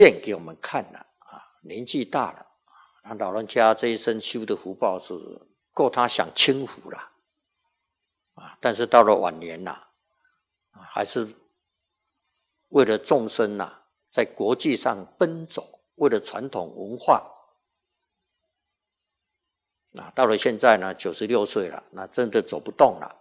现给我们看了啊，年纪大了，他老人家这一生修的福报是够他享清福了啊，但是到了晚年呐，还是为了众生呐，在国际上奔走，为了传统文化。到了现在呢，96岁了，那真的走不动了。